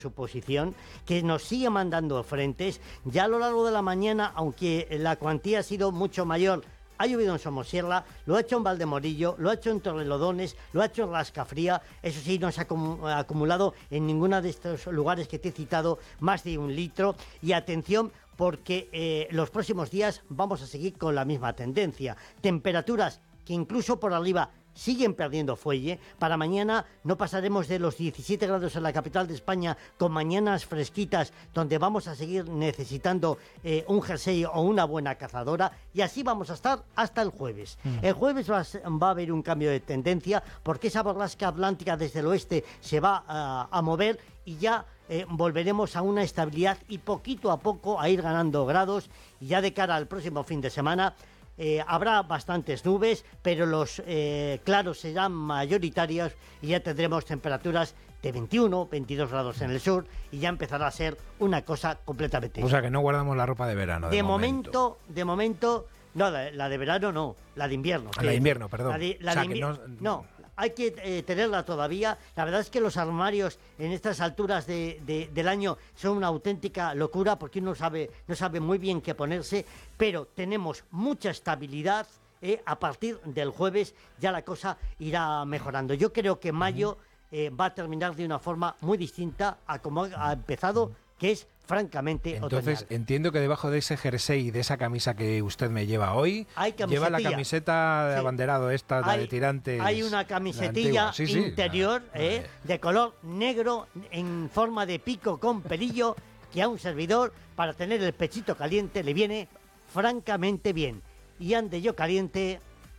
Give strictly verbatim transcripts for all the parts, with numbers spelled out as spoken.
su posición, que nos sigue mandando frentes. Ya a lo largo de la mañana, aunque la cuantía ha sido mucho mayor, ha llovido en Somosierra, lo ha hecho en Valdemorillo, lo ha hecho en Torrelodones, lo ha hecho en Rascafría. Eso sí, no se ha acumulado en ninguno de estos lugares que te he citado más de un litro. Y atención, porque eh, los próximos días vamos a seguir con la misma tendencia. Temperaturas que incluso por arriba siguen perdiendo fuelle. Para mañana no pasaremos de los diecisiete grados en la capital de España, con mañanas fresquitas, donde vamos a seguir necesitando eh, un jersey o una buena cazadora, y así vamos a estar hasta el jueves. Mm. El jueves va a, va a haber un cambio de tendencia, porque esa borrasca atlántica desde el oeste se va a, a mover, y ya eh, volveremos a una estabilidad y poquito a poco a ir ganando grados. Y ya de cara al próximo fin de semana, Eh, habrá bastantes nubes, pero los eh, claros serán mayoritarios, y ya tendremos temperaturas de veintiuno, veintidós grados en el sur, y ya empezará a ser una cosa completamente... O sea, que no guardamos la ropa de verano. De, de momento. momento, de momento, no, la, la de verano no, la de invierno. Ah, la de invierno, perdón. La de, la o sea, de invi- que no... no, hay que eh, tenerla todavía. La verdad es que los armarios en estas alturas de, de, del año son una auténtica locura, porque uno sabe, no sabe muy bien qué ponerse, pero tenemos mucha estabilidad. Eh, a partir del jueves ya la cosa irá mejorando. Yo creo que mayo eh, va a terminar de una forma muy distinta a como ha empezado, que es francamente Entonces, otoñal. Entiendo que debajo de ese jersey y de esa camisa que usted me lleva hoy, lleva la camiseta de sí. abanderado esta, la hay, de tirantes. Hay una camisetilla sí, sí. interior ah, eh, de color negro en forma de pico con pelillo, que a un servidor, para tener el pechito caliente, le viene francamente bien. Y ande yo caliente,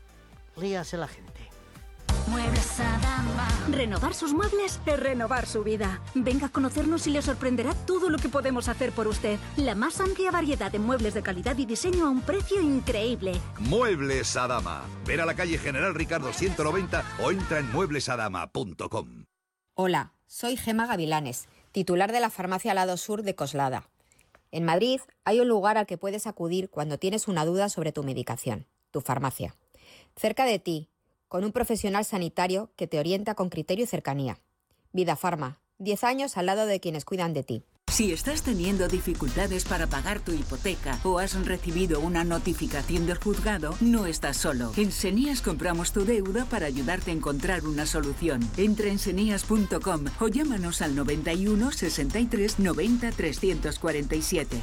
ríase la gente. Muebles Adama. Renovar sus muebles es renovar su vida. Venga a conocernos y le sorprenderá todo lo que podemos hacer por usted. La más amplia variedad de muebles de calidad y diseño a un precio increíble. Muebles Adama. Ver a la calle General Ricardo ciento noventa o entra en muebles adama punto com. Hola, soy Gema Gavilanes, titular de la farmacia Lado Sur de Coslada. En Madrid hay un lugar al que puedes acudir cuando tienes una duda sobre tu medicación, tu farmacia. Cerca de ti, con un profesional sanitario que te orienta con criterio y cercanía. Vida Farma, diez años al lado de quienes cuidan de ti. Si estás teniendo dificultades para pagar tu hipoteca o has recibido una notificación del juzgado, no estás solo. En Senías compramos tu deuda para ayudarte a encontrar una solución. Entra en senías punto com o llámanos al noventa y uno, sesenta y tres, noventa, trescientos cuarenta y siete.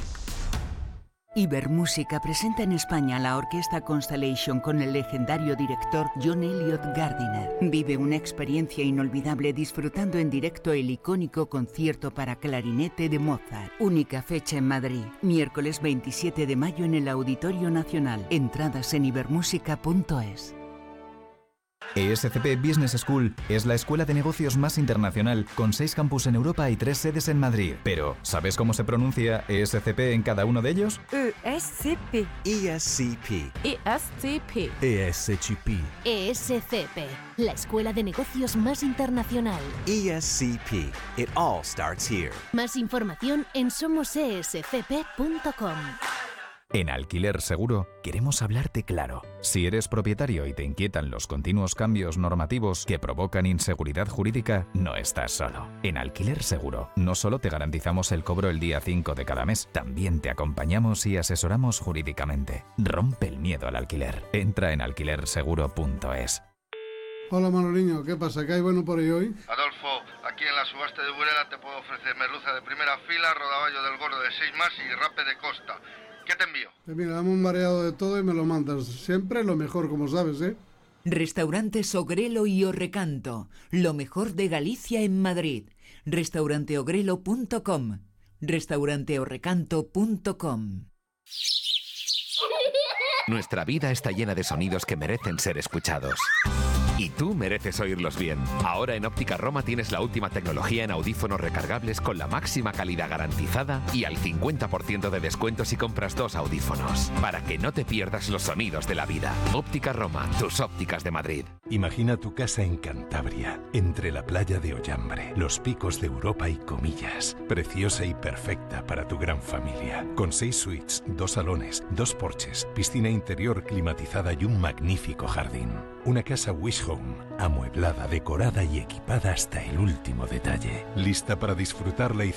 Ibermúsica presenta en España la orquesta Constellation con el legendario director John Elliott Gardiner. Vive una experiencia inolvidable disfrutando en directo el icónico concierto para clarinete de Mozart. Única fecha en Madrid, miércoles veintisiete de mayo en el Auditorio Nacional. Entradas en ibermúsica punto es. E S C P Business School es la escuela de negocios más internacional, con seis campus en Europa y tres sedes en Madrid. Pero, ¿sabes cómo se pronuncia E S C P en cada uno de ellos? E S C P. E S C P. E S C P. E S C P. E S C P, la escuela de negocios más internacional. E S C P. It all starts here. Más información en somos e s c p punto com. En Alquiler Seguro queremos hablarte claro. Si eres propietario y te inquietan los continuos cambios normativos que provocan inseguridad jurídica, no estás solo. En Alquiler Seguro no solo te garantizamos el cobro el día cinco de cada mes, también te acompañamos y asesoramos jurídicamente. Rompe el miedo al alquiler. Entra en alquiler seguro punto es. Hola Manoliño, ¿qué pasa? ¿Qué hay bueno por ahí hoy? Adolfo, aquí en la subasta de Burela te puedo ofrecer merluza de primera fila, rodaballo del gordo de seis más y rape de costa. ¿Qué te envío? Pues mira, dame un mareado de todo y me lo mandas. Siempre lo mejor, como sabes, ¿eh? Restaurantes Ogrelo y Orrecanto. Lo mejor de Galicia en Madrid. restaurante ogrelo punto com. restaurante orrecanto punto com. Nuestra vida está llena de sonidos que merecen ser escuchados. Y tú mereces oírlos bien. Ahora en Óptica Roma tienes la última tecnología en audífonos recargables con la máxima calidad garantizada y al cincuenta por ciento de descuento si compras dos audífonos. Para que no te pierdas los sonidos de la vida. Óptica Roma, tus ópticas de Madrid. Imagina tu casa en Cantabria, entre la playa de Ollambre, los picos de Europa y Comillas. Preciosa y perfecta para tu gran familia. Con seis suites, dos salones, dos porches, piscina interior climatizada y un magnífico jardín. Una casa Wish Home, amueblada, decorada y equipada hasta el último detalle. Lista para disfrutarla y